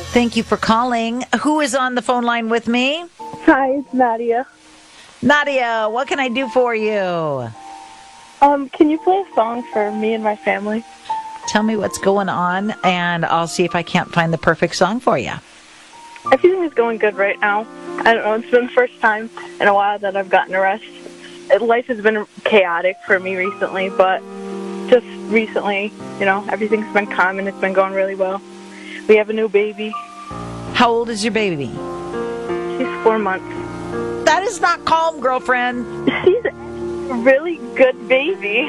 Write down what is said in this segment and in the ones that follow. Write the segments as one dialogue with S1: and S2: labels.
S1: Thank you for calling. Who is on the phone line with me?
S2: Hi, it's Nadia.
S1: Nadia, what can I do for you?
S2: Can you play a song for me and my family?
S1: Tell me what's going on, and I'll see if I can't find the perfect song for you.
S2: Everything is going good right now. I don't know, it's been the first time in a while that I've gotten a rest. Life has been chaotic for me recently, but just recently, everything's been calm and it's been going really well. We have a new baby.
S1: How old is your baby?
S2: She's 4 months.
S1: That is not calm, girlfriend.
S2: She's a really good baby.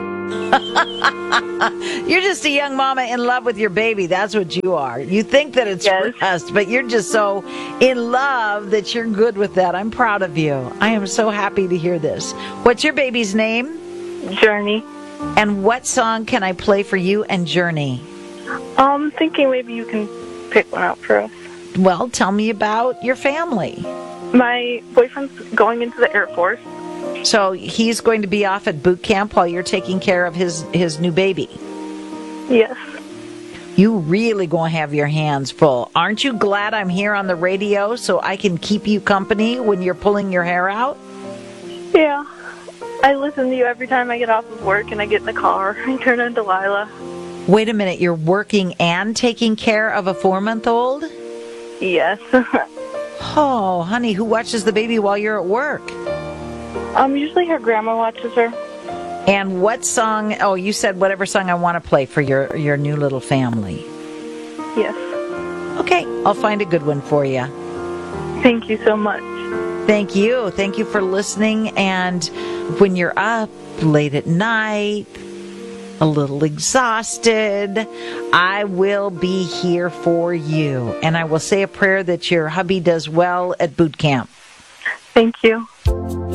S1: You're just a young mama in love with your baby. That's what you are. You think that it's rest, but you're just so in love that you're good with that. I'm proud of you. I am so happy to hear this. What's your baby's name?
S2: Journey.
S1: And what song can I play for you and Journey?
S2: Thinking maybe you can pick one out for us.
S1: Well, tell me about your family.
S2: My boyfriend's going into the Air Force.
S1: So he's going to be off at boot camp while you're taking care of his new baby.
S2: Yes.
S1: You really going to have your hands full. Aren't you glad I'm here on the radio so I can keep you company when you're pulling your hair out?
S2: Yeah. I listen to you every time I get off of work and I get in the car. I turn on Delilah.
S1: Wait a minute, you're working and taking care of a 4-month-old?
S2: Yes.
S1: Oh, honey, who watches the baby while you're at work?
S2: Usually her grandma watches her.
S1: And what song? Oh, you said whatever song I want to play for your new little family.
S2: Yes.
S1: Okay, I'll find a good one for you.
S2: Thank you so much.
S1: Thank you. Thank you for listening. And when you're up late at night, a little exhausted, I will be here for you. And I will say a prayer that your hubby does well at boot camp.
S2: Thank you.